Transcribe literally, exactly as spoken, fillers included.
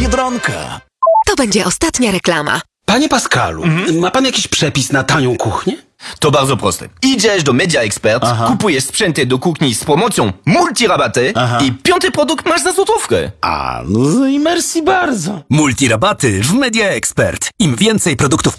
Biedronka. To będzie ostatnia reklama. Panie Pascalu, ma pan jakiś przepis na tanią kuchnię? To bardzo proste. Idziesz do Media Expert, Aha. kupujesz sprzęty do kuchni z promocją multirabaty Aha. i piąty produkt masz za złotówkę. A, no i merci bardzo. Multirabaty w Media Expert. Im więcej produktów